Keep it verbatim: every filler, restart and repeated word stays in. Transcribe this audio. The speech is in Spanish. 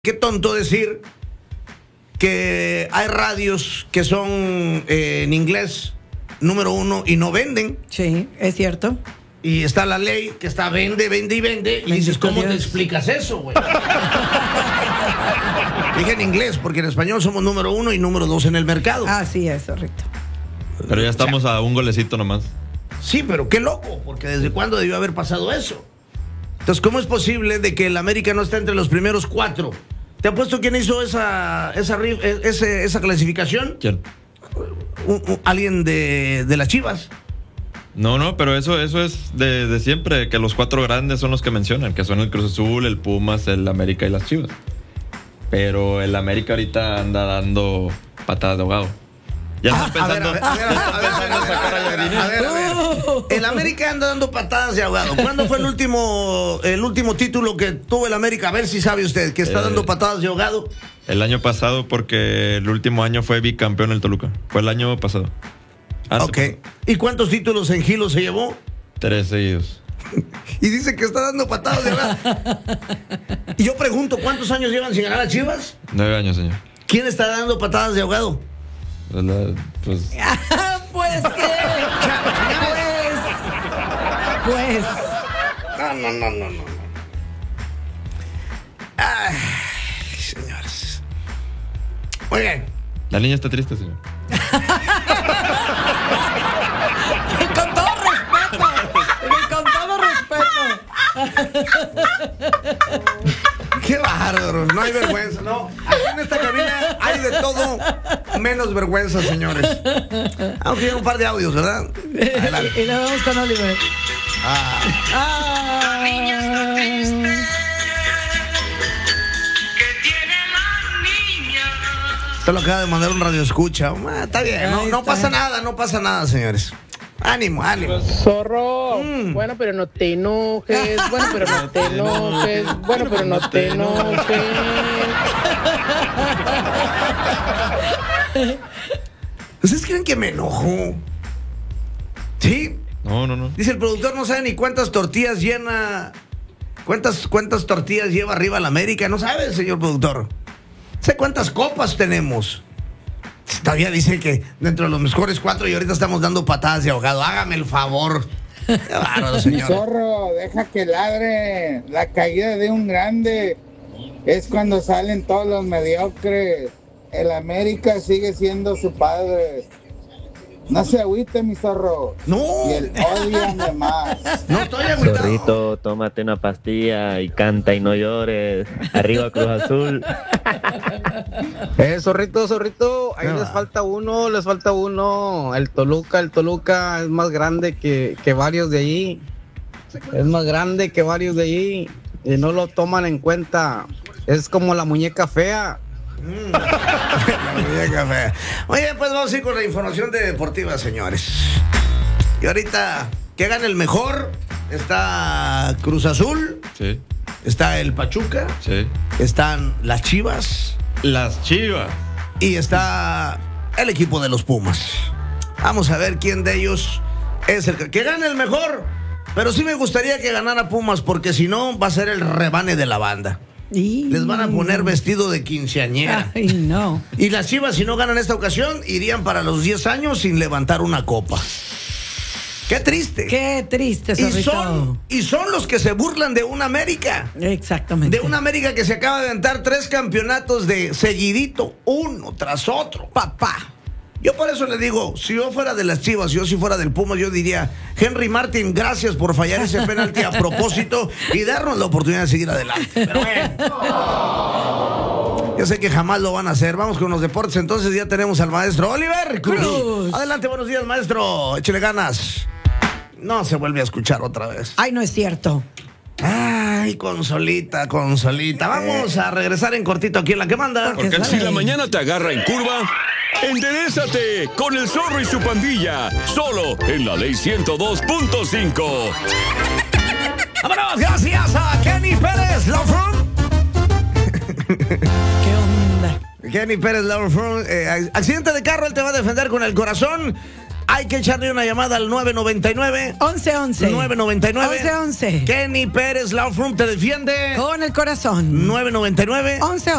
Qué tonto decir que hay radios que son eh, en inglés número uno y no venden. Sí, es cierto. Y está la ley que está vende, vende y vende. Y Bendito dices, ¿cómo Dios. te explicas eso, güey? Dije en inglés, porque en español somos número uno y número dos en el mercado. Ah, sí, es correcto. Pero ya estamos a un golecito nomás. Sí, pero qué loco, porque ¿desde cuándo debió haber pasado eso? Entonces, ¿cómo es posible de que el América no esté entre los primeros cuatro? ¿Te apuesto quién hizo esa esa, esa, esa clasificación? ¿Quién? Un, un, alguien de, de las Chivas. No, no, pero eso, eso es de, de siempre, que los cuatro grandes son los que mencionan, que son el Cruz Azul, el Pumas, el América y las Chivas. Pero el América ahorita anda dando patadas de ahogado. Ya Ah, están pensando, a ver, a ver, a ver, ya están a ver, pensando sacar a a ver, Jardine. a ver, a ver. El América anda dando patadas de ahogado. ¿Cuándo fue el último el último título que tuvo el América? A ver si sabe usted que está Eh, dando patadas de ahogado. El año pasado, porque el último año fue bicampeón el Toluca. Fue el año pasado. Antes Ok. ¿Y cuántos títulos en Gilo se llevó? Tres seguidos. Y dice que está dando patadas de ahogado. Y yo pregunto, ¿cuántos años llevan sin ganar a Chivas? Nueve años, señor. ¿Quién está dando patadas de ahogado? Pues, la- pues, Pues que. Pues. Pues. No, no, no, no, no. Ay, señores. Muy bien. la niña está triste, señor. Con todo respeto. Con todo respeto. Qué bárbaro, no hay vergüenza, no. Aquí en esta cabina hay de todo menos vergüenza, señores. Vamos a ir un par de audios, ¿verdad? Adelante. Y, y lo vemos con Oliver. Ah, Ah. esto lo acaba de mandar un radio escucha. Ah, está bien, no, Ahí no está. pasa nada, no pasa nada, señores. Ánimo, ánimo. Zorro, Mm. bueno, pero no te enojes, bueno, pero no te enojes, bueno, pero no te enojes. ¿Ustedes creen que me enojo? ¿Sí? No, no, no. Dice el productor, no sabe ni cuántas tortillas llena. ¿Cuántas, cuántas tortillas lleva arriba la América? No sabe, señor productor. ¿Sé cuántas copas tenemos? Todavía dice que dentro de los mejores cuatro y ahorita estamos dando patadas de ahogado. Hágame el favor. Qué bárbaro, señor. Zorro, deja que ladre. La caída de un grande es cuando salen todos los mediocres. El América sigue siendo su padre. No se agüite, mi zorro. No, Y el odiame más. no estoy agüitado. Zorrito, tómate una pastilla y canta y no llores. Arriba Cruz Azul. Eh, zorrito, zorrito, ahí Ah. les falta uno, les falta uno. El Toluca, el Toluca es más grande que, que varios de allí. Es más grande que varios de allí. Y no lo toman en cuenta. Es como la muñeca fea. La muñeca fea. Oye, pues vamos a ir con la información de deportiva, señores. Y ahorita, que gane el mejor. Está Cruz Azul, Sí, está el Pachuca, sí. están las Chivas Las Chivas. y está el equipo de los Pumas. Vamos a ver quién de ellos es el que, que gane el mejor. Pero sí me gustaría que ganara Pumas, porque si no va a ser el rebane de la banda. Y... Les van a poner vestido de quinceañera. Ay, no. Y las Chivas, si no ganan esta ocasión, irían para los diez años sin levantar una copa. Qué triste. Qué triste, y, Zorrito. son, y son los que se burlan de una América. Exactamente. De una América que se acaba de aventar tres campeonatos de seguidito, uno tras otro. Papá. Yo por eso le digo, si yo fuera de las Chivas, yo si fuera del Pumas, yo diría, Henry Martin, gracias por fallar ese penalti a propósito y darnos la oportunidad de seguir adelante. Pero bueno, yo sé que jamás lo van a hacer. Vamos con los deportes, entonces ya tenemos al maestro Oliver Cruz. Cruz. Adelante, buenos días, maestro. Échale ganas. No se vuelve a escuchar otra vez. Ay, no es cierto. Ay, consolita, consolita. Vamos a regresar en cortito aquí en La Que Manda. Porque Porque si sale. la mañana te agarra en curva, enderézate con el zorro y su pandilla, solo en la ley ciento dos punto cinco. ¡Vámonos! Gracias a Kenny Pérez Law Firm. ¿Qué onda? Kenny Pérez Law Firm. Eh, accidente de carro, él te va a defender con el corazón. Hay que echarle una llamada al nueve noventa y nueve. once once. nueve noventa y nueve. once once. Kenny Pérez Law Firm te defiende. Con el corazón. nueve noventa y nueve. once